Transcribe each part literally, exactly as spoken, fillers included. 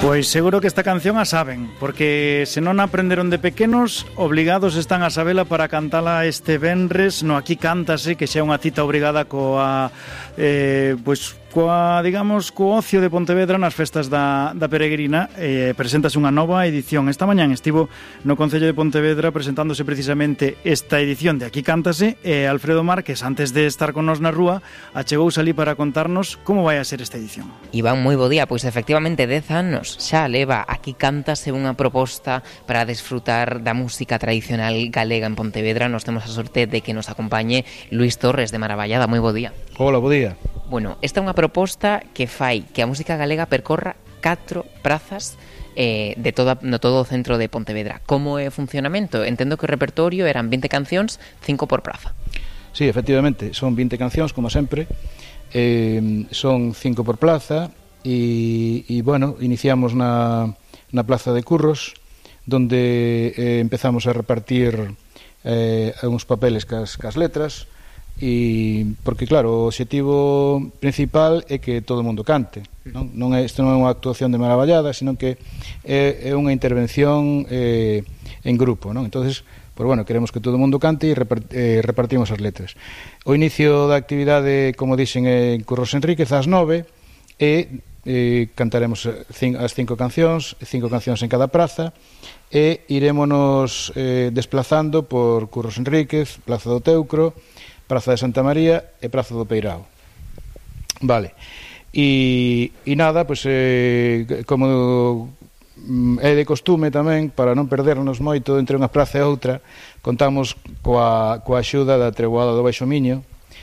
Pois seguro que esta canción a saben, porque se non aprenderon de pequenos, obligados están a sabela para cantala este venres no Aquí Cántase, que xa é unha cita obrigada coa, eh, pois, coa, digamos, co ocio de Pontevedra nas festas da, da Peregrina. Eh, preséntase unha nova edición. Esta mañán estivo no Concello de Pontevedra presentándose precisamente esta edición de Aquí Cántase, e eh, Alfredo Márquez, antes de estar con nos na rúa, achegouse ali para contarnos como vai a ser esta edición. Iván, moi bo día. Pois efectivamente dez anos xa leva Aquí Cántase, unha proposta para desfrutar da música tradicional galega en Pontevedra. Nos temos a sorte de que nos acompañe Luís Torres de Maravallada. Moi bo día. Hola, bo día. Bueno, esta é unha proposta que fai que a música galega percorra catro prazas eh, de toda, no todo o centro de Pontevedra. Como é o funcionamento? Entendo que o repertorio eran vinte cancións, cinco por praza. Sí, efectivamente, son vinte cancións, como sempre, eh, son cinco por plaza, e, e bueno, iniciamos na, na Plaza de Curros, donde eh, empezamos a repartir eh, uns papeles cas, cas letras, e porque claro, o obxectivo principal é que todo o mundo cante, non, non é, isto non é unha actuación de Maravallada, sino que é, é unha intervención eh, en grupo, non? Entonces, pues bueno, queremos que todo o mundo cante e repart, eh, repartimos as letras. O inicio da actividade, como dixen, en Curros Enríquez ás nove, e eh, cantaremos cin, as cinco cancións, cinco cancións en cada praza, e irémonos eh, desplazando por Curros Enríquez, Plaza do Teucro, Praza de Santa María e Praza do Peirao. Vale. E, e nada, pois, eh, como é de costume tamén, para non perdernos moito entre unha praza e outra, contamos coa, coa axuda da Treboada do Baixo Miño,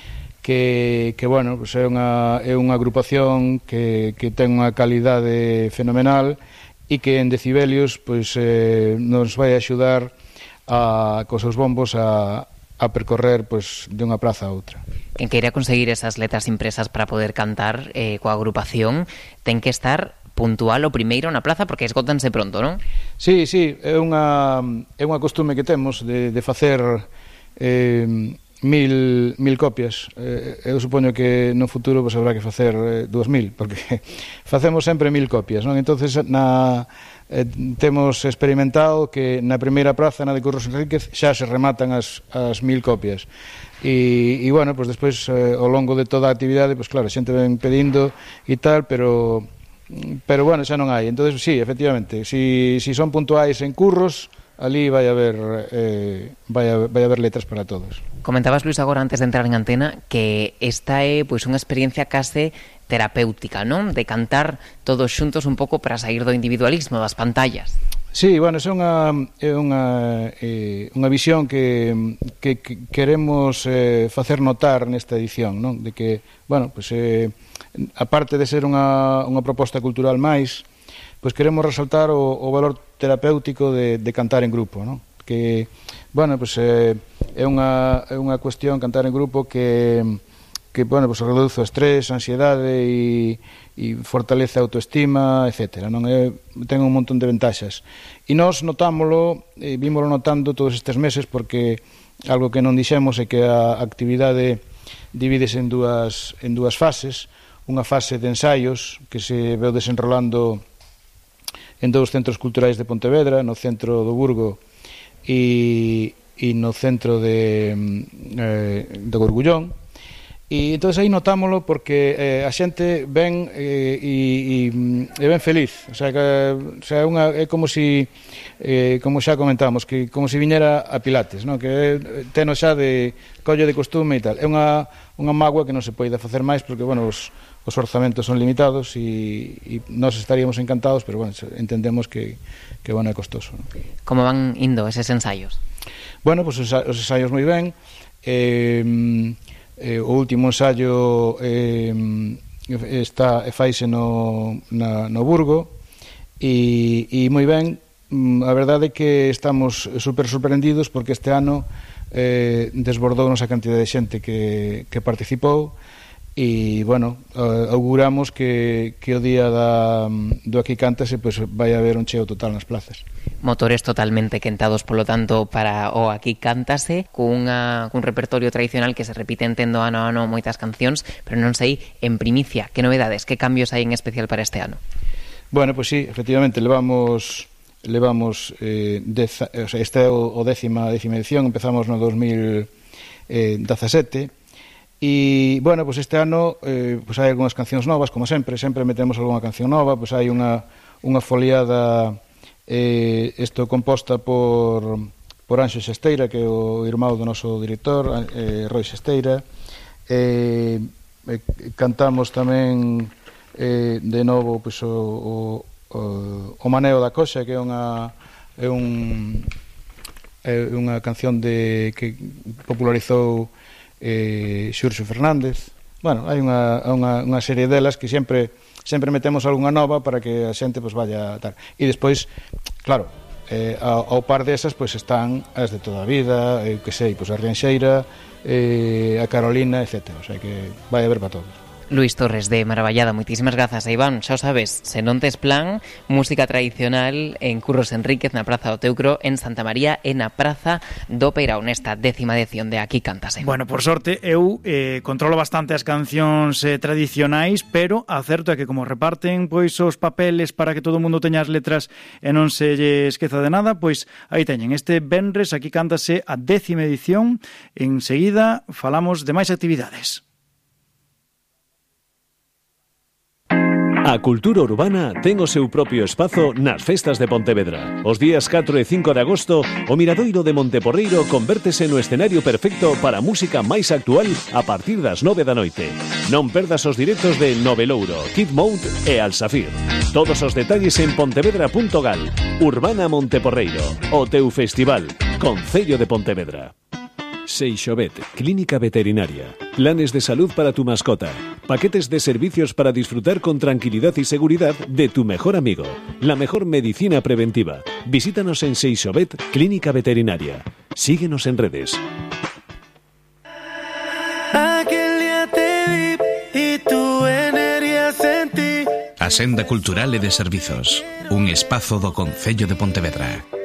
que, que bueno, pois é, unha, é unha agrupación que, que ten unha calidade fenomenal e que en decibelios pois, eh, nos vai axudar a, cos seus bombos a a percorrer pois, de unha praza a outra. Quen queira conseguir esas letras impresas para poder cantar eh, coa agrupación ten que estar puntual o primeiro na plaza, porque esgótanse pronto, non? Sí, sí, é unha, é unha costume que temos de, de facer eh, mil, mil copias. Eh, eu supoño que no futuro pues, habrá que facer eh, dúas mil, porque facemos sempre mil copias, non? Entonces, na... Eh, temos experimentado que na primeira praza, na de Curros Enríquez, xa se rematan as, as mil copias. E, e bueno, pues despois, eh, ao longo de toda a actividade, pues claro, a xente ven pedindo e tal, pero pero bueno, xa non hai. Entonces, sí, efectivamente, si, si son puntuais en Curros, ali vai haber eh, vai, a, vai haber letras para todos. Comentabas, Luis, agora antes de entrar en antena, que esta é pois unha experiencia case terapéutica, non? De cantar todos xuntos un pouco para sair do individualismo, das pantallas. Sí, bueno, é unha é unha eh, unha visión que, que, que queremos eh, facer notar nesta edición, non? De que, bueno, pues eh, aparte de ser unha unha proposta cultural máis, pois queremos resaltar o, o valor terapéutico de, de cantar en grupo, non? Que, bueno, pues eh, é unha é unha cuestión cantar en grupo que que, bueno, pues reduce o estrés, a ansiedade e, e fortalece a autoestima, etcétera. Non é, ten un montón de ventaxas. E nós notámolo, e vímolo notando todos estes meses, porque algo que non dixemos é que a actividade divídese en dúas, en dúas fases. Unha fase de ensaios que se veu desenrolando en dous centros culturais de Pontevedra, no centro do Burgo e, e no centro de, eh, de Gorgullón. E entón aí notámolo porque eh, a xente ven eh, e, e, e ven feliz, o sea, que, o sea, unha, é como si eh, como xa comentamos, que como si viñera a Pilates, non? Que teno xa de colle de costume e tal. É unha, unha mágoa que non se pode facer máis porque, bueno, os, os orzamentos son limitados e, e nós estaríamos encantados, pero, bueno, entendemos que, que bueno, é costoso, non? Como van indo eses ensaios? Bueno, pues os, os ensaios moi ben, eh... Eh, o último ensaio eh, está faise no, na, no Burgo e, e moi ben. A verdade é que estamos super sorprendidos porque este ano eh, desbordounos a cantidad de xente que, que participou e, bueno, auguramos que, que o día da, do Aquí Cántase pues, vai haber un cheo total nas plazas. Motores totalmente quentados, polo tanto, para o Aquí Cántase, cunha, cun repertorio tradicional que se repite, entendo, ano a ano moitas cancións, pero non sei, en primicia, que novedades, que cambios hai en especial para este ano? Bueno, pois pues sí, efectivamente, levamos levamos eh, deza, o sea, este é o, o décima, décima edición, empezamos no dos mil dezasete, e, bueno, pois pues este ano eh, pues hai algunhas cancións novas, como sempre, sempre metemos algunha canción nova, pois pues hai unha, unha foliada eh, isto composta por, por Anxo Xesteira, que é o irmão do noso director, eh, Roi Xesteira, eh, eh, cantamos tamén eh, de novo pois, o, o O, o Maneo da Coxa, que é unha é un é unha canción de que popularizou eh, Xurxo Fernández. Bueno, hai unha, unha, unha serie delas que sempre sempre metemos algunha nova para que a xente pues, vaya tal. E despois, claro, eh, ao, ao par desas pues, están as de toda a vida, eu que sei, pues, a Rianxeira, eh, a Carolina, etcétera. O sea que vai haber para todos. Luis Torres de Maravallada, moitísimas grazas. E Iván, xa o sabes, se non tes plan, música tradicional en Curros Enríquez na Praza do Teucro, en Santa María e na Praza do Peirao, nesta décima edición de Aquí Cántase. Bueno, por sorte, eu eh, controlo bastante as cancións eh, tradicionais, pero acerto é que como reparten pois os papeles para que todo o mundo teña as letras e non se lle esqueza de nada, pois aí teñen este venres Aquí Cántase a décima edición. Enseguida falamos de máis actividades. A cultura urbana ten o seu propio espazo nas festas de Pontevedra. Os días catro e cinco de agosto, o Miradoiro de Monteporreiro convértese no escenario perfecto para a música máis actual a partir das nove da noite. Non perdas os directos de Novelouro, Kid Mode e Alsafir. Todos os detalles en pontevedra punto gal. Urbana Monteporreiro, o teu festival, Concello de Pontevedra. Seixovet, clínica veterinaria. Planes de salud para tu mascota. Paquetes de servicios para disfrutar con tranquilidad y seguridad de tu mejor amigo. La mejor medicina preventiva. Visítanos en Seixovet, clínica veterinaria. Síguenos en redes. Aquel día te vi y tu energía sentí. A Senda Cultural e de Servizos. Un espazo do Concello de Pontevedra.